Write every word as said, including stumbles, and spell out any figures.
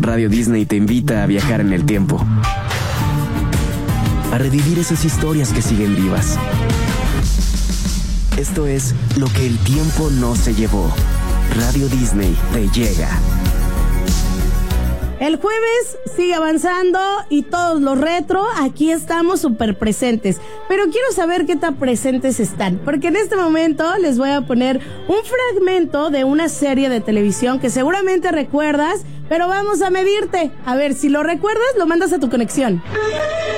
Radio Disney te invita a viajar en el tiempo, a revivir esas historias que siguen vivas. Esto es Lo que el tiempo no se llevó. Radio Disney te llega. El jueves sigue avanzando y todos los retro, aquí estamos súper presentes. Pero quiero saber qué tan presentes están, porque en este momento les voy a poner un fragmento de una serie de televisión que seguramente recuerdas, pero vamos a medirte. A ver, si lo recuerdas, lo mandas a tu conexión.